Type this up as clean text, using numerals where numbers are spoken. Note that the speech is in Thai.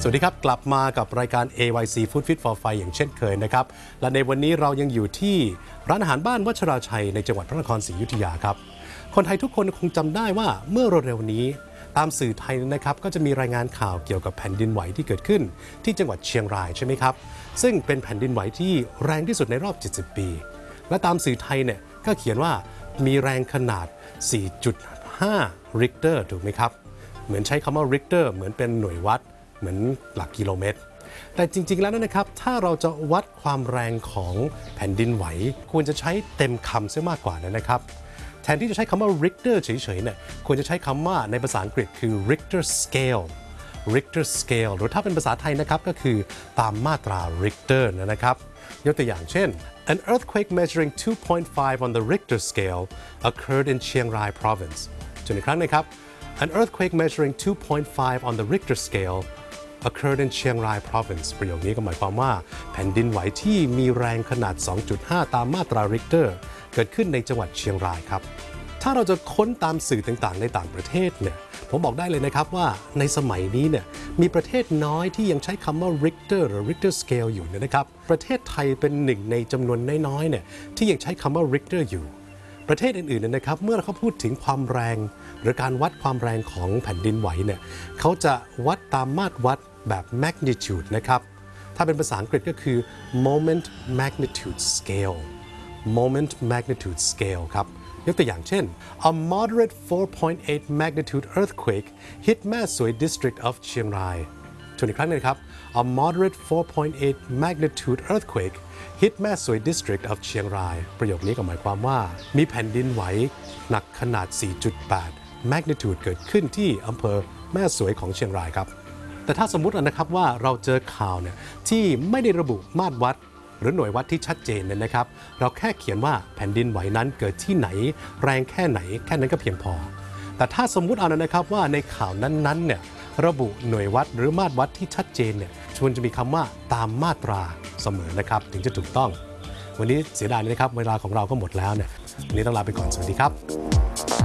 สวัสดีครับกลับมากับรายการ AYC Food Fit for Fire อย่างเช่นเคยนะครับและในวันนี้เรายังอยู่ที่ร้านอาหารบ้านวัชราชัยในจังหวัดพระนครศรีอยุธยาครับคนไทยทุกคนคงจำได้ว่าเมื่อเร็วๆนี้ตามสื่อไทยนะครับก็จะมีรายงานข่าวเกี่ยวกับแผ่นดินไหวที่เกิดขึ้นที่จังหวัดเชียงรายใช่ไหมครับซึ่งเป็นแผ่นดินไหวที่แรงที่สุดในรอบ70ปีและตามสื่อไทยเนี่ยก็เขียนว่ามีแรงขนาด 4.5 ริกเตอร์ถูกไหมครับเหมือนใช้คำว่าริกเตอร์เหมือนเป็นหน่วยวัดเหมือนหลักกิโลเมตรแต่จริงๆแล้วนะครับถ้าเราจะวัดความแรงของแผ่นดินไหวควรจะใช้เต็มคำซะมากกว่านะครับแทนที่จะใช้คำว่า Richter เฉยๆเนี่ยควรจะใช้คำว่าในภาษาอังกฤษคือ Richter scale Richter scale หรือถ้าเป็นภาษาไทยนะครับก็คือตามมาตรา Richter นะครับยกตัวอย่างเช่น An earthquake measuring 2.5 on the Richter scale occurred in Chiang Rai province จนอีกครั้งนะครับAn earthquake measuring 2.5 on the Richter scale occurred in Chiang Rai province ประโยคนี้ก็หมายความว่าแผ่นดินไหวที่มีแรงขนาด 2.5 ตามมาตรา Richter เกิดขึ้นในจังหวัดเชียงรายครับถ้าเราจะค้นตามสื่อต่างๆในต่างประเทศเนี่ยผมบอกได้เลยนะครับว่าในสมัยนี้เนี่ยมีประเทศน้อยที่ยังใช้คำว่า Richter หรือ Richter scale อยู่นะครับประเทศไทยเป็นหนึ่งในจำนวนน้อยๆเนี่ยที่ยังใช้คำว่า Richter อยู่ประเทศอื่นๆนะครับเมื่อเขาพูดถึงความแรงหรือการวัดความแรงของแผ่นดินไหวเนี่ยเขาจะวัดตามมาตรวัดแบบ magnitude นะครับถ้าเป็นภาษาอังกฤษก็คือ moment magnitude scale moment magnitude scale ครับยกตัวอย่างเช่น a moderate 4.8 magnitude earthquake hit แม่สวย district of เชียงรายทวนอีกครั้งนึงครับ a moderate 4.8 magnitude earthquake hit แม่สวย district of เชียงรายประโยคนี้ก็หมายความว่ามีแผ่นดินไหวหนักขนาด 4.8 magnitude เกิดขึ้นที่อำเภอแม่สวยของเชียงรายครับแต่ถ้าสมมุตินะครับว่าเราเจอข่าวเนี่ยที่ไม่ได้ระบุมาตรวัดหรือหน่วยวัดที่ชัดเจนเนี่ยนะครับเราแค่เขียนว่าแผ่นดินไหวนั้นเกิดที่ไหนแรงแค่ไหนแค่นั้นก็เพียงพอแต่ถ้าสมมุติเอานะครับว่าในข่าวนั้นๆเนี่ยระบุหน่วยวัดหรือมาตรวัดที่ชัดเจนเนี่ยควรจะมีคำว่าตามมาตราเสมอนะครับถึงจะถูกต้องวันนี้เสียดายนะครับเวลาของเราก็หมดแล้วเนี่ยวันนี้ต้องลาไปก่อนสวัสดีครับ